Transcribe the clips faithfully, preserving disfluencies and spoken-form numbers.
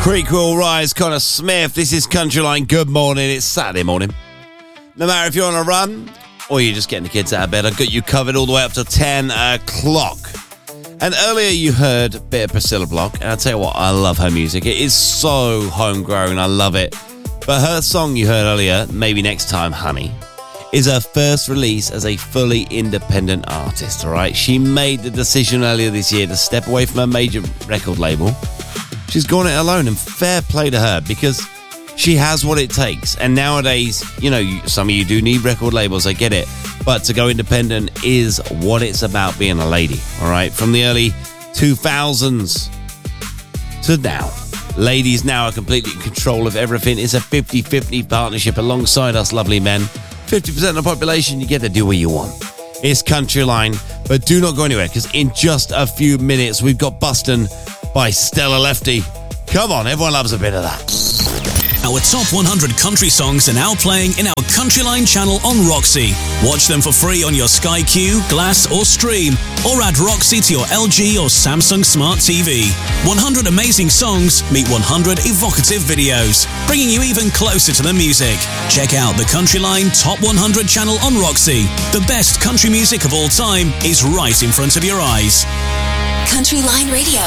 Creek will rise, Connor Smith. This is Countryline. Good morning. It's Saturday morning. No matter if you're on a run or you're just getting the kids out of bed, I've got you covered all the way up to ten o'clock. And earlier you heard a bit of Priscilla Block, and I'll tell you what, I love her music. It is so homegrown. I love it. But her song you heard earlier, Maybe Next Time, Honey, is her first release as a fully independent artist, all right? She made the decision earlier this year to step away from her major record label. She's gone it alone, and fair play to her, because she has what it takes. And nowadays, you know, some of you do need record labels, I get it. But to go independent is what it's about being a lady, all right? From the early two thousands to now. Ladies now are completely in control of everything. It's a fifty-fifty partnership alongside us lovely men. fifty percent of the population, you get to do what you want. It's Countryline, but do not go anywhere, because in just a few minutes, we've got Bustin' by Stella Lefty. Come on, everyone loves a bit of that. Our top one hundred country songs are now playing in our Countryline channel on Roxy. Watch them for free on your Sky Q, Glass or Stream, or add Roxy to your L G or Samsung Smart T V. one hundred amazing songs meet one hundred evocative videos, bringing you even closer to the music. Check out the Countryline Top one hundred channel on Roxy. The best country music of all time is right in front of your eyes. Countryline Radio.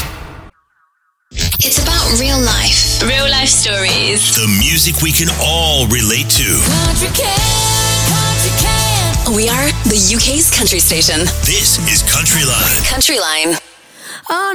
It's about real life. Real life stories. The music we can all relate to. Country can, country can. We are the U K's country station. This is Countryline. Countryline. Oh,